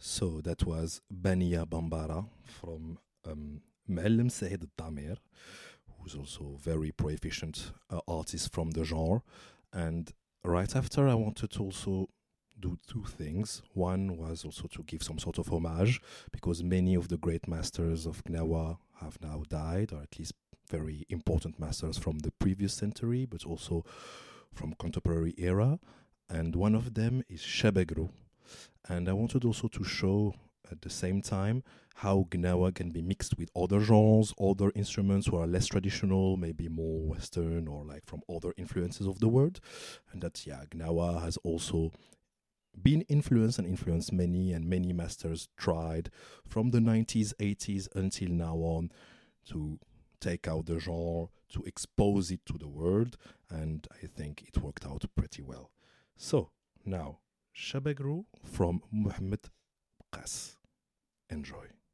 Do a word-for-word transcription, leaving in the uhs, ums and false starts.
So that was Bania Bambara from um, M'Alem Saïd Al-Damir, who's also very proficient uh, artist from the genre. And right after, I wanted to also do two things. One was also to give some sort of homage, because many of the great masters of Gnawa have now died, or at least very important masters from the previous century, but also from contemporary era. And one of them is Shabagru. And I wanted also to show at the same time how Gnawa can be mixed with other genres, other instruments who are less traditional, maybe more Western or like from other influences of the world. And that, yeah, Gnawa has also been influenced and influenced many, and many masters tried from the nineties, eighties until now on to take out the genre, to expose it to the world. And I think it worked out pretty well. So now, Shabagru from Mohammed Qas. Enjoy.